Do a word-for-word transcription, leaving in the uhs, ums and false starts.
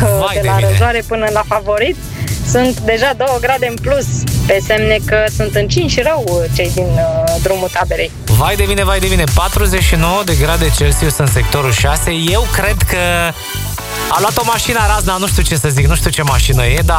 Vai de de la mine. Răzoare până la Favorit. Sunt deja două grade în plus, pe semne că sunt încinși rău cei din uh, drumul taberei. Vai de mine, vai de mine. patruzeci și nouă de grade Celsius în sectorul șase. Eu cred că a luat o mașină razna, nu știu ce să zic, nu știu ce mașină e, dar